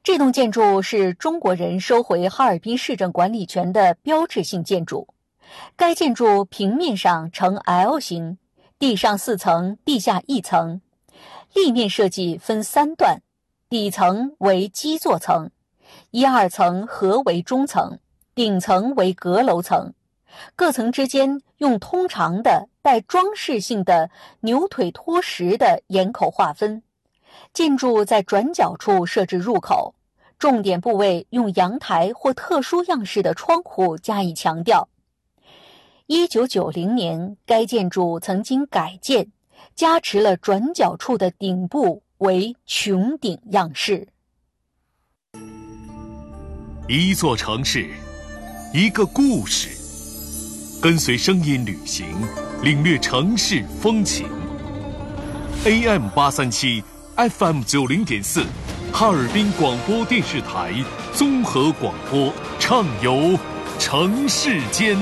这栋建筑是中国人收回哈尔滨市政管理权的标志性建筑。该建筑平面上呈 L 型，地上4层，地下1层。立面设计分3段，底层为基座层，1、2层合为中层，顶层为阁楼层。各层之间用通常的带装饰性的牛腿托石的檐口划分。建筑在转角处设置入口，重点部位用阳台或特殊样式的窗户加以强调。1990年，该建筑曾经改建，加持了转角处的顶部为穹顶样式。 一座城市，一个故事，跟随声音旅行，领略城市风情。AM837 FM90.4，哈尔滨广播电视台综合广播，畅游城市间。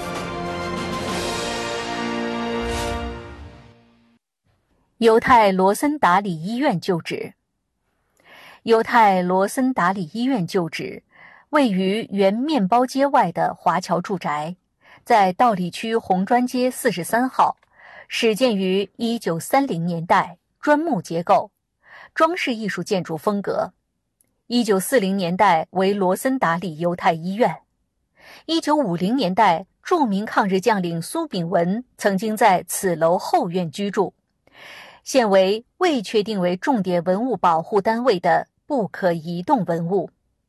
犹太罗森达里医院旧址。犹太罗森达里医院旧址位于原面包街外的华侨住宅，在道里区红砖街43号，始建于1930年代，砖木结构，装饰艺术建筑风格。1940年代为罗森达里犹太医院。1950年代，著名抗日将领苏炳文曾经在此楼后院居住，现为未确定为重点文物保护单位的不可移动文物。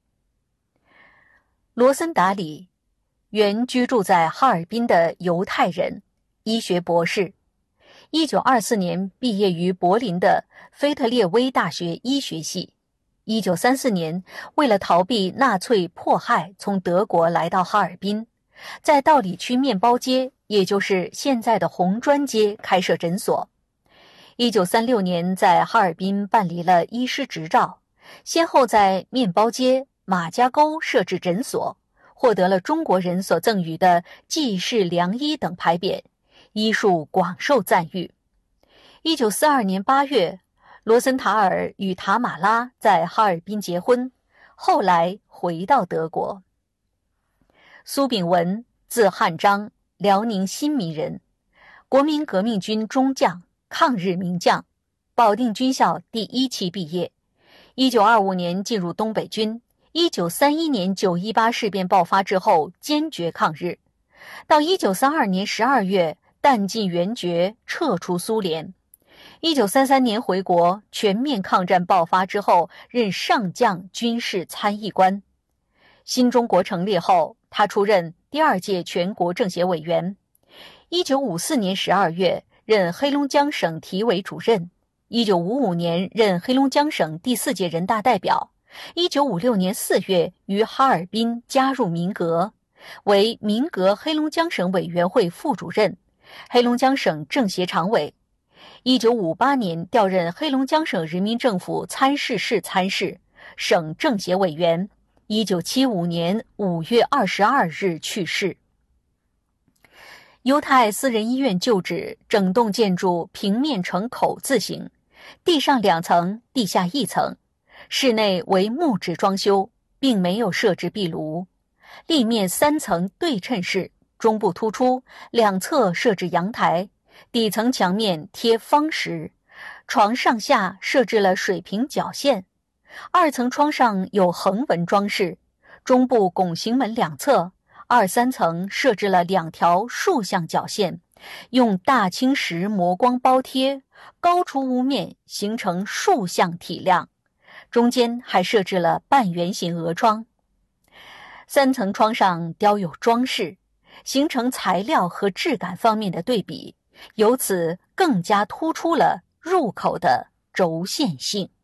罗森达里，原居住在哈尔滨的犹太人，医学博士。1924年毕业于柏林的菲特列威大学医学系。1934年，为了逃避纳粹迫害，从德国来到哈尔滨，在道里区面包街，也就是现在的红砖街开设诊所。1936年在哈尔滨办理了医师执照，先后在面包街、马家沟设置诊所，获得了中国人所赠予的济世良医等牌匾，医术广受赞誉。1942年8月，罗森塔尔与塔马拉在哈尔滨结婚，后来回到德国。苏炳文，字汉章，辽宁新民人，国民革命军中将，抗日名将，保定军校第1期毕业。1925年进入东北军，1931年9·18事变爆发之后坚决抗日，到1932年12月弹尽援绝，撤出苏联。1933年回国，全面抗战爆发之后任上将军事参议官。新中国成立后，他出任第2届全国政协委员。1954年12月任黑龙江省体委主任。1955年任黑龙江省第4届人大代表。1956年4月于哈尔滨加入民革，为民革黑龙江省委员会副主任，黑龙江省政协常委。1958年调任黑龙江省人民政府参事室参事，省政协委员。1975年5月22日去世。犹太私人医院旧址整栋建筑平面呈口字形，地上2层，地下1层，室内为木质装修，并没有设置壁炉。立面3层对称式，中部突出，两侧设置阳台，底层墙面贴方石，床上下设置了水平角线。2层窗上有横纹装饰，中部拱形门两侧2、3层设置了2条竖向角线，用大青石磨光包贴，高出屋面，形成竖向体量。中间还设置了半圆形额窗。3层窗上雕有装饰，形成材料和质感方面的对比，由此更加突出了入口的轴线性。